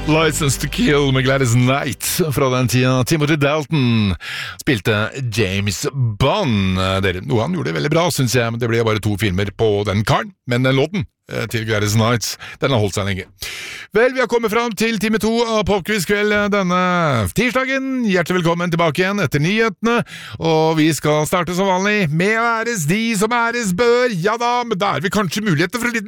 License to Kill med Gladys Knight fra den tida. Timothy Dalton spilte James Bond. Han gjorde det veldig bra, synes jeg, men det ble bare 2 filmer på den karen. Men den låten til Gladys Knight, den har holdt seg lenge. Vel, vi har kommet fram til time 2 av Popquiz kveld denne tirsdagen. Hjertelig velkommen tilbake igjen etter nyhetene, og vi skal starte som vanlig med æres de som æres bør. Ja da, men da er vi kanskje muligheter for en liten